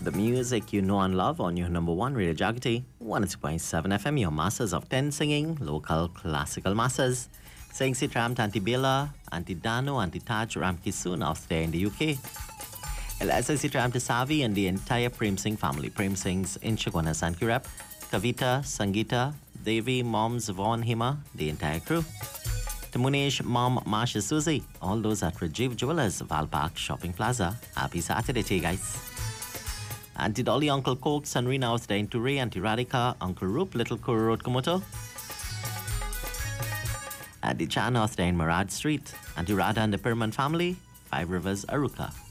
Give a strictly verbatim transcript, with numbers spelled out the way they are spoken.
The music you know and love on your number one Radio Jagati, one oh two point seven F M, your masters of ten singing, local classical masters. Saying Sitram to Auntie Bela, Auntie Dano, Auntie Taj, Ramki Soon out there in the U K. Eliza Sitram to Savi and the entire Prem Singh family. Prem Singhs in Shagwana Sankirap, Kavita, Sangeeta, Devi, Moms, Vaughn, Hima, the entire crew. To Munish, Mom, Masha, Susie, all those at Rajiv Jewelers, Val Park Shopping Plaza. Happy Saturday to you guys. Auntie Dolly, Uncle Coke, Sanrina out there in Ture, Auntie Radhika, Uncle Roop, Little Kuru Road Komoto. Auntie Chan out there in Marad Street. Auntie Radha and the Perman family, Five Rivers, Aruka.